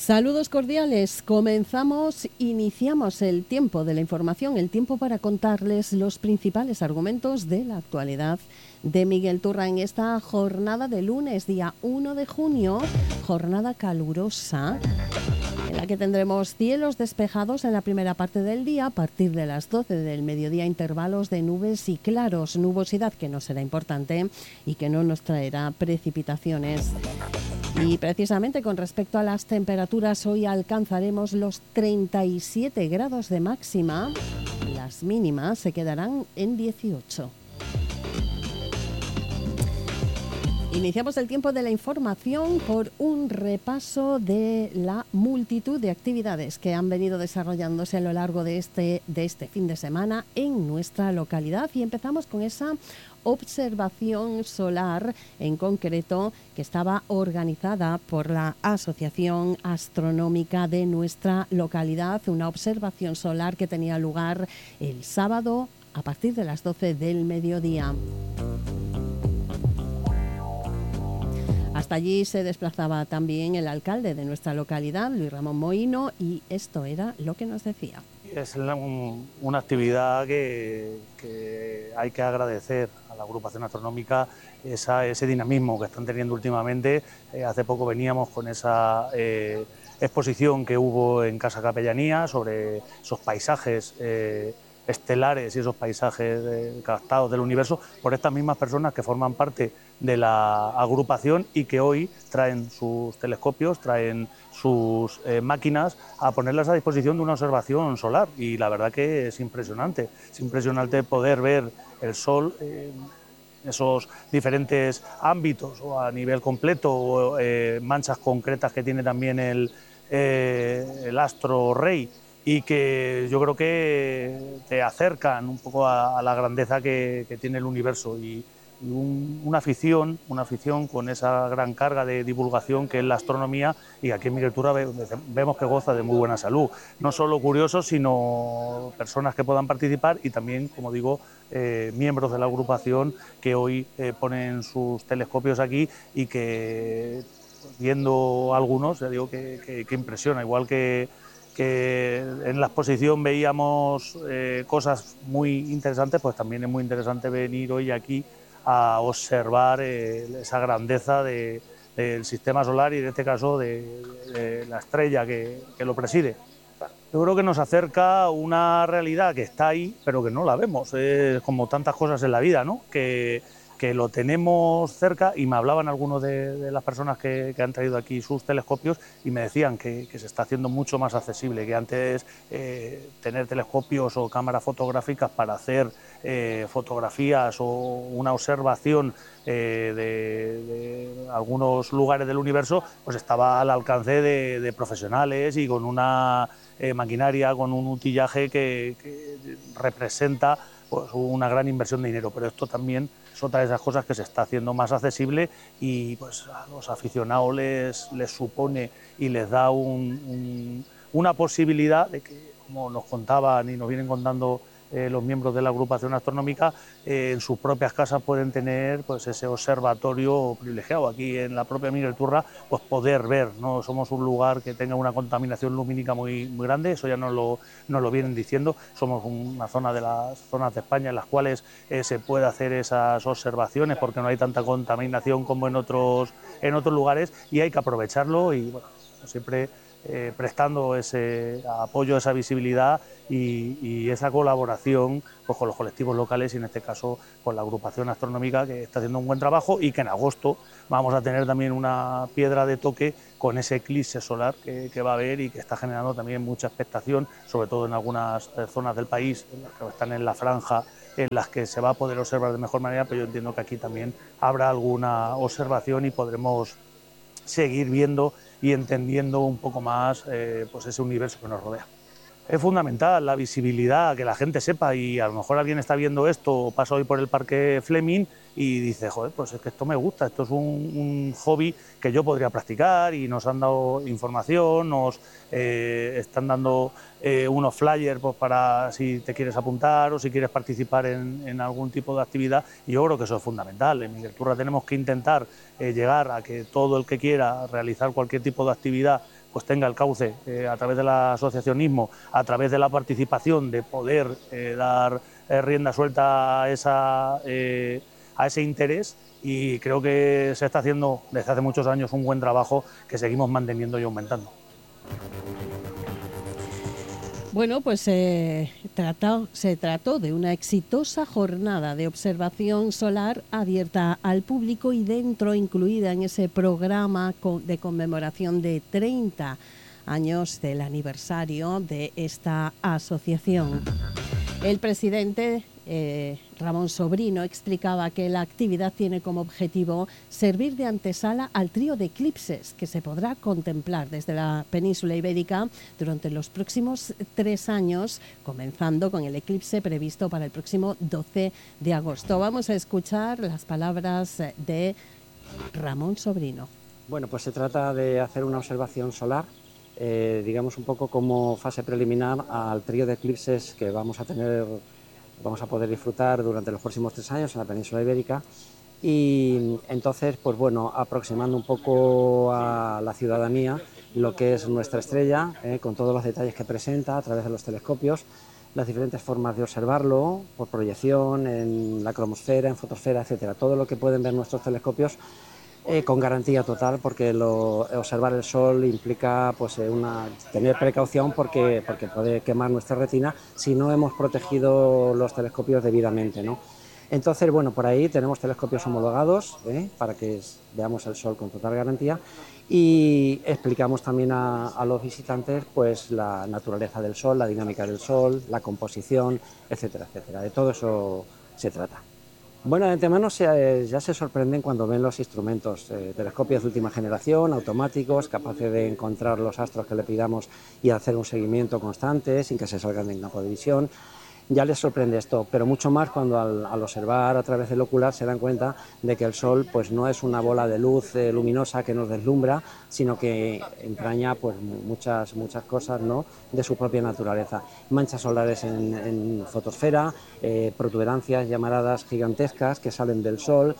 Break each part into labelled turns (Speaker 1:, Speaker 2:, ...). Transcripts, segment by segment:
Speaker 1: Saludos cordiales, iniciamos el tiempo de la información, el tiempo para contarles los principales argumentos de la actualidad de Miguel Turra en esta jornada de lunes, día 1 de junio, jornada calurosa, en la que tendremos cielos despejados en la primera parte del día, a partir de las 12 del mediodía, intervalos de nubes y claros, nubosidad que no será importante y que no nos traerá precipitaciones. Y precisamente con respecto a las temperaturas, hoy alcanzaremos los 37 grados de máxima. Las mínimas se quedarán en 18. Iniciamos el tiempo de la información por un repaso de la multitud de actividades que han venido desarrollándose a lo largo de este fin de semana en nuestra localidad, y empezamos con esa observación solar, en concreto, que estaba organizada por la Asociación Astronómica de nuestra localidad, una observación solar que tenía lugar el sábado a partir de las 12 del mediodía. Hasta allí se desplazaba también el alcalde de nuestra localidad, Luis Ramón Mohino, y esto era lo que nos decía.
Speaker 2: Es una actividad que hay que agradecer a la agrupación astronómica, ese dinamismo que están teniendo últimamente. Hace poco veníamos con esa exposición que hubo en Casa Capellanía sobre esos paisajes estelares y esos paisajes captados del universo por estas mismas personas que forman parte de la agrupación y que hoy traen sus telescopios, traen sus máquinas a ponerlas a disposición de una observación solar, y la verdad que es impresionante poder ver el sol en esos diferentes ámbitos o a nivel completo, o manchas concretas que tiene también el astro rey, y que yo creo que te acercan un poco a la grandeza que tiene el universo, y una afición con esa gran carga de divulgación que es la astronomía, y aquí en Miguel Turra vemos que goza de muy buena salud. No solo curiosos, sino personas que puedan participar, y también, como digo, miembros de la agrupación que hoy ponen sus telescopios aquí, y que, viendo algunos, ya digo que impresiona, igual que en la exposición veíamos cosas muy interesantes, pues también es muy interesante venir hoy aquí a observar esa grandeza del sistema solar, y en este caso de la estrella que lo preside. Yo creo que nos acerca una realidad que está ahí, pero que no la vemos. Es como tantas cosas en la vida, ¿no? Que lo tenemos cerca, y me hablaban algunos de las personas que han traído aquí sus telescopios, y me decían que se está haciendo mucho más accesible, que antes tener telescopios o cámaras fotográficas para hacer fotografías o una observación de algunos lugares del universo, pues estaba al alcance de profesionales y con una maquinaria, con un utillaje que representa pues una gran inversión de dinero. Pero esto también es otra de esas cosas que se está haciendo más accesible, y pues a los aficionados les supone y les da una posibilidad de que, como nos contaban y nos vienen contando los miembros de la agrupación astronómica, en sus propias casas pueden tener pues ese observatorio privilegiado. Aquí en la propia Miguel Turra, pues poder ver, no somos un lugar que tenga una contaminación lumínica muy grande, eso ya nos lo vienen diciendo. Somos una zona de las zonas de España en las cuales se puede hacer esas observaciones porque no hay tanta contaminación como en otros lugares, y hay que aprovecharlo, y bueno, siempre prestando ese apoyo, esa visibilidad y esa colaboración pues con los colectivos locales, y en este caso con la agrupación astronómica, que está haciendo un buen trabajo, y que en agosto vamos a tener también una piedra de toque con ese eclipse solar que va a haber, y que está generando también mucha expectación, sobre todo en algunas zonas del país en las que están en la franja en las que se va a poder observar de mejor manera, pero yo entiendo que aquí también habrá alguna observación y podremos seguir viendo y entendiendo un poco más pues ese universo que nos rodea. Es fundamental la visibilidad, que la gente sepa, y a lo mejor alguien está viendo esto o pasa hoy por el Parque Fleming y dice, joder, pues es que esto me gusta, esto es un hobby que yo podría practicar, y nos han dado información, nos están dando unos flyers pues, para si te quieres apuntar o si quieres participar en algún tipo de actividad, y yo creo que eso es fundamental. En Miguel Turra tenemos que intentar llegar a que todo el que quiera realizar cualquier tipo de actividad pues tenga el cauce a través del asociacionismo, a través de la participación, de poder dar rienda suelta a ese interés, y creo que se está haciendo desde hace muchos años un buen trabajo que seguimos manteniendo y aumentando.
Speaker 1: Bueno, pues se trató de una exitosa jornada de observación solar abierta al público y dentro incluida en ese programa de conmemoración de 30 años del aniversario de esta asociación. El presidente Ramón Sobrino explicaba que la actividad tiene como objetivo servir de antesala al trío de eclipses que se podrá contemplar desde la península ibérica durante los próximos 3 años, comenzando con el eclipse previsto para el próximo 12 de agosto. Vamos a escuchar las palabras de Ramón Sobrino.
Speaker 3: Bueno, pues se trata de hacer una observación solar, digamos un poco como fase preliminar al trío de eclipses que vamos a poder disfrutar durante los próximos 3 años en la península ibérica. Y entonces, pues bueno, aproximando un poco a la ciudadanía lo que es nuestra estrella, con todos los detalles que presenta a través de los telescopios, las diferentes formas de observarlo, por proyección, en la cromosfera, en fotosfera, etcétera. Todo lo que pueden ver nuestros telescopios con garantía total, porque observar el sol implica pues, tener precaución porque puede quemar nuestra retina si no hemos protegido los telescopios debidamente, ¿no? Entonces, bueno, por ahí tenemos telescopios homologados para que veamos el sol con total garantía, y explicamos también a los visitantes pues, la naturaleza del sol, la dinámica del sol, la composición, etcétera, etcétera. De todo eso se trata. Bueno, de antemano ya se sorprenden cuando ven los instrumentos, telescopios de última generación, automáticos, capaces de encontrar los astros que le pidamos y hacer un seguimiento constante sin que se salgan del campo de visión. Ya les sorprende esto, pero mucho más cuando al observar a través del ocular se dan cuenta de que el Sol pues, no es una bola de luz luminosa que nos deslumbra, sino que entraña pues, muchas cosas, ¿no?, de su propia naturaleza. Manchas solares en fotosfera, protuberancias, llamaradas gigantescas que salen del Sol,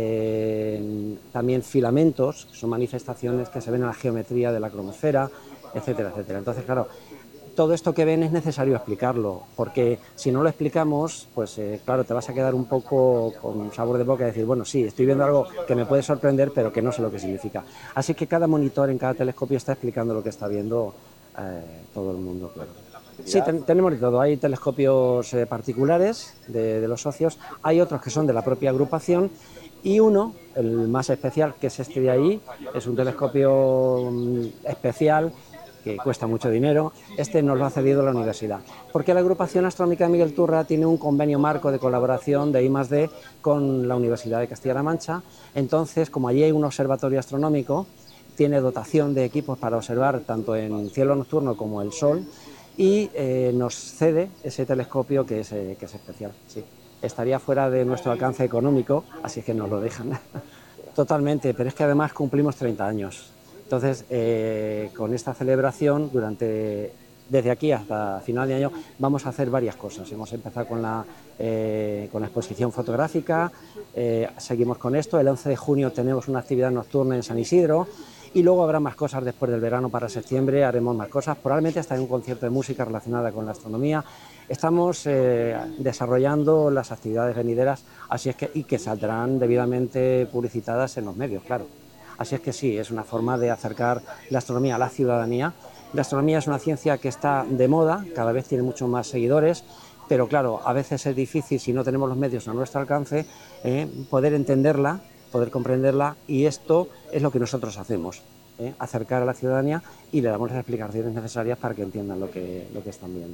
Speaker 3: también filamentos, que son manifestaciones que se ven en la geometría de la cromosfera, etcétera, etcétera. Entonces, claro, todo esto que ven es necesario explicarlo, porque si no lo explicamos, pues claro, te vas a quedar un poco con un sabor de boca y decir, bueno, sí, estoy viendo algo que me puede sorprender, pero que no sé lo que significa. Así que cada monitor en cada telescopio está explicando lo que está viendo todo el mundo, claro. Sí, tenemos de todo. Hay telescopios particulares de los socios, hay otros que son de la propia agrupación, y uno, el más especial, que es este de ahí, es un telescopio especial que cuesta mucho dinero. Este nos lo ha cedido la universidad, porque la agrupación astronómica de Miguel Turra tiene un convenio marco de colaboración de I+D con la Universidad de Castilla-La Mancha. Entonces, como allí hay un observatorio astronómico, tiene dotación de equipos para observar tanto en cielo nocturno como el sol, y nos cede ese telescopio que es especial. Sí. Estaría fuera de nuestro alcance económico, así es que nos lo dejan. Totalmente, pero es que además cumplimos 30 años. Entonces, con esta celebración, desde aquí hasta final de año, vamos a hacer varias cosas. Hemos empezado con la exposición fotográfica, seguimos con esto. El 11 de junio tenemos una actividad nocturna en San Isidro, y luego habrá más cosas después del verano. Para septiembre haremos más cosas, probablemente hasta en un concierto de música relacionada con la astronomía. Estamos desarrollando las actividades venideras, y que saldrán debidamente publicitadas en los medios, claro. Así es que sí, es una forma de acercar la astronomía a la ciudadanía. La astronomía es una ciencia que está de moda, cada vez tiene muchos más seguidores, pero claro, a veces es difícil, si no tenemos los medios a nuestro alcance, poder entenderla, poder comprenderla, y esto es lo que nosotros hacemos, acercar a la ciudadanía, y le damos las explicaciones necesarias para que entiendan lo que están viendo.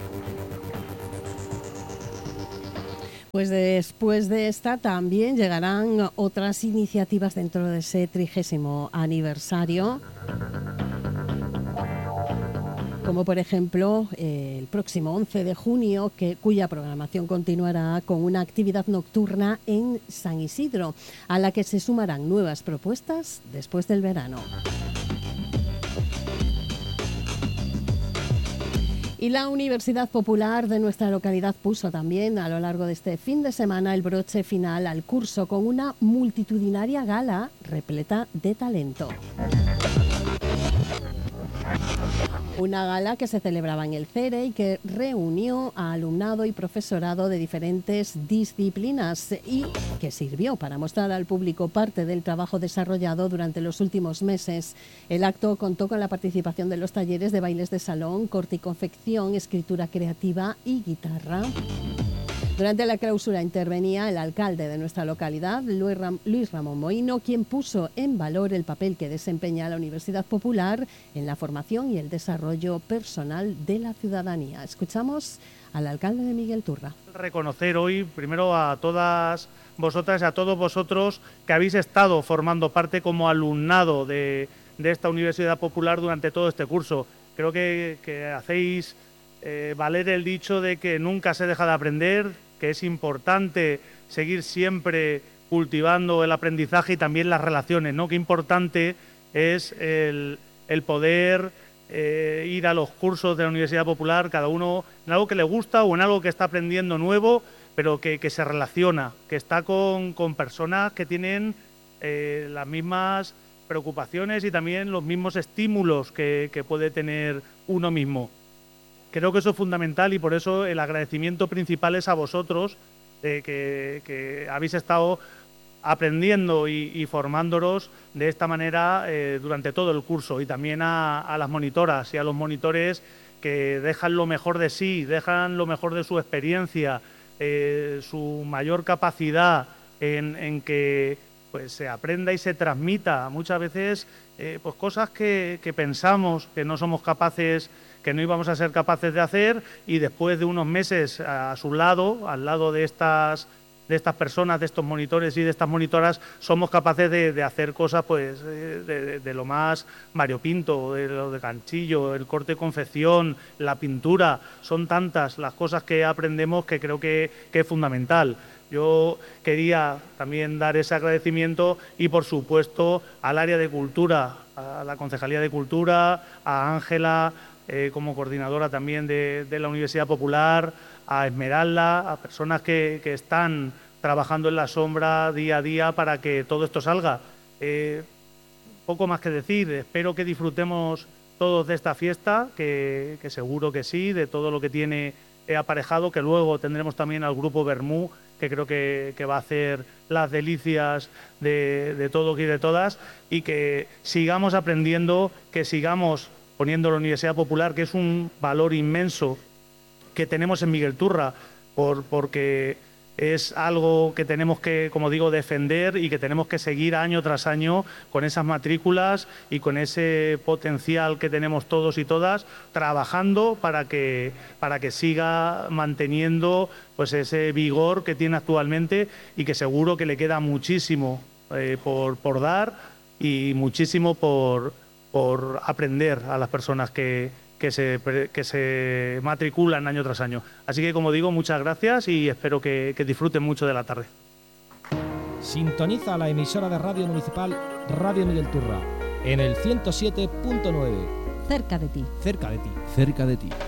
Speaker 1: Pues después de esta también llegarán otras iniciativas dentro de ese 30º aniversario, como por ejemplo el próximo 11 de junio, cuya programación continuará con una actividad nocturna en San Isidro, a la que se sumarán nuevas propuestas después del verano. Y la Universidad Popular de nuestra localidad puso también a lo largo de este fin de semana el broche final al curso con una multitudinaria gala repleta de talento. Una gala que se celebraba en el CERE y que reunió a alumnado y profesorado de diferentes disciplinas y que sirvió para mostrar al público parte del trabajo desarrollado durante los últimos meses. El acto contó con la participación de los talleres de bailes de salón, corte y confección, escritura creativa y guitarra. Durante la clausura intervenía el alcalde de nuestra localidad, Luis Ramón Mohino, quien puso en valor el papel que desempeña la Universidad Popular en la formación y el desarrollo personal de la ciudadanía. Escuchamos al alcalde de Miguelturra.
Speaker 2: Reconocer hoy primero a todas vosotras y a todos vosotros que habéis estado formando parte como alumnado de esta Universidad Popular durante todo este curso. Creo que hacéis valer el dicho de que nunca se deja de aprender, que es importante seguir siempre cultivando el aprendizaje y también las relaciones, ¿no? Qué importante es el poder ir a los cursos de la Universidad Popular, cada uno en algo que le gusta o en algo que está aprendiendo nuevo, pero que se relaciona, que está con personas que tienen las mismas preocupaciones y también los mismos estímulos que puede tener uno mismo. Creo que eso es fundamental y por eso el agradecimiento principal es a vosotros, que habéis estado aprendiendo y formándonos de esta manera durante todo el curso, y también a las monitoras y a los monitores que dejan lo mejor de sí, dejan lo mejor de su experiencia, su mayor capacidad en que pues se aprenda y se transmita muchas veces pues cosas que pensamos que no somos capaces, que no íbamos a ser capaces de hacer, y después de unos meses a su lado, al lado de estas personas, de estos monitores y de estas monitoras, somos capaces de hacer cosas pues de lo más variopinto, de lo de ganchillo, el corte de confección, la pintura. Son tantas las cosas que aprendemos que creo que es fundamental. Yo quería también dar ese agradecimiento y, por supuesto, al área de cultura, a la Concejalía de Cultura, a Ángela, como coordinadora también de la Universidad Popular, a Esmeralda, a personas que están trabajando en la sombra día a día para que todo esto salga. Poco más que decir, espero que disfrutemos todos de esta fiesta, que seguro que sí, de todo lo que tiene aparejado, que luego tendremos también al grupo Bermú, que creo que va a hacer las delicias de todos y de todas, y que sigamos aprendiendo, que sigamos poniendo la Universidad Popular, que es un valor inmenso que tenemos en Miguelturra, porque es algo que tenemos que, como digo, defender y que tenemos que seguir año tras año con esas matrículas y con ese potencial que tenemos todos y todas, trabajando para que siga manteniendo pues ese vigor que tiene actualmente, y que seguro que le queda muchísimo por dar y muchísimo por aprender a las personas que se matriculan año tras año. Así que, como digo, muchas gracias y espero que disfruten mucho de la tarde.
Speaker 4: Sintoniza la emisora de radio municipal Radio Miguelturra en el 107.9.
Speaker 1: Cerca de ti.
Speaker 4: Cerca de ti.
Speaker 5: Cerca de ti.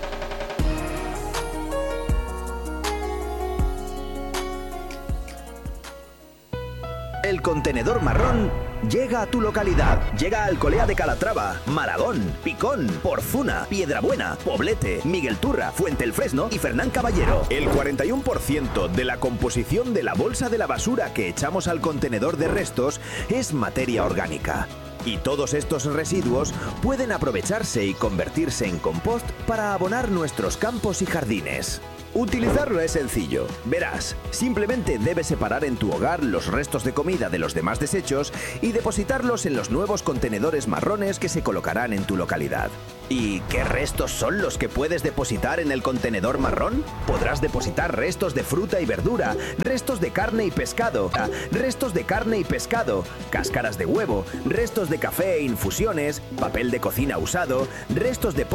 Speaker 6: El contenedor marrón llega a tu localidad. Llega a Alcolea de Calatrava, Maragón, Picón, Porzuna, Piedrabuena, Poblete, Miguelturra, Fuente el Fresno y Fernán Caballero. El 41% de la composición de la bolsa de la basura que echamos al contenedor de restos es materia orgánica. Y todos estos residuos pueden aprovecharse y convertirse en compost para abonar nuestros campos y jardines. Utilizarlo es sencillo. Verás, simplemente debes separar en tu hogar los restos de comida de los demás desechos y depositarlos en los nuevos contenedores marrones que se colocarán en tu localidad. ¿Y qué restos son los que puedes depositar en el contenedor marrón? Podrás depositar restos de fruta y verdura, restos de carne y pescado, cáscaras de huevo, restos de café e infusiones, papel de cocina usado, restos de